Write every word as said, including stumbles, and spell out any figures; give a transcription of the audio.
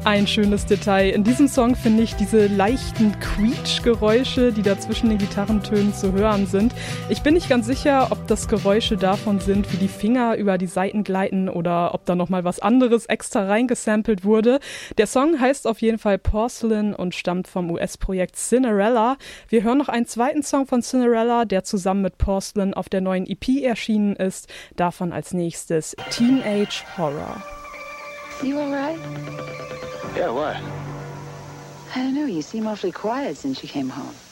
Ein schönes Detail. In diesem Song finde ich diese leichten Quietsch-Geräusche, die da zwischen den Gitarrentönen zu hören sind. Ich bin nicht ganz sicher, ob das Geräusche davon sind, wie die Finger über die Saiten gleiten oder ob da nochmal was anderes extra reingesampelt wurde. Der Song heißt auf jeden Fall Porcelain und stammt vom U S-Projekt Cinderella. Wir hören noch einen zweiten Song von Cinderella, der zusammen mit Porcelain auf der neuen E P erschienen ist. Davon als nächstes Teenage Horror. You all right? Yeah, what? I don't know. You seem awfully quiet since you came home.